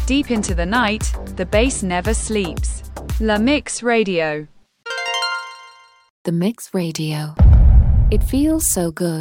Deep into the night, the bass never sleeps. La Mix Radio. The Mix Radio. It feels so good.